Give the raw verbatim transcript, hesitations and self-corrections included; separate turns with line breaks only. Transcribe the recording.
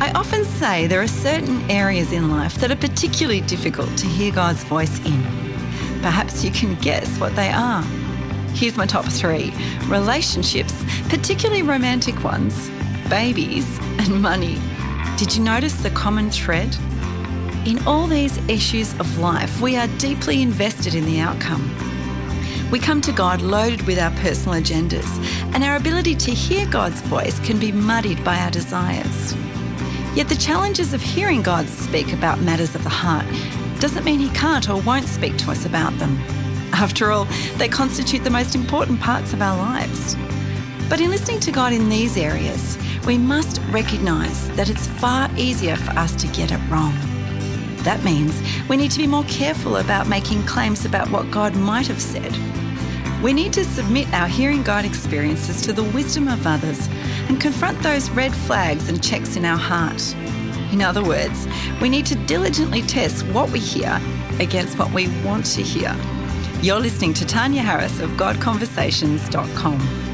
I often say there are certain areas in life that are particularly difficult to hear God's voice in. Perhaps you can guess what they are. Here's my top three. Relationships, particularly romantic ones, babies, and money. Did you notice the common thread? In all these issues of life, we are deeply invested in the outcome. We come to God loaded with our personal agendas, and our ability to hear God's voice can be muddied by our desires. Yet the challenges of hearing God speak about matters of the heart doesn't mean he can't or won't speak to us about them. After all, they constitute the most important parts of our lives. But in listening to God in these areas, we must recognise that it's far easier for us to get it wrong. That means we need to be more careful about making claims about what God might have said. We need to submit our hearing God experiences to the wisdom of others and confront those red flags and checks in our heart. In other words, we need to diligently test what we hear against what we want to hear. You're listening to Tanya Harris of God Conversations dot com.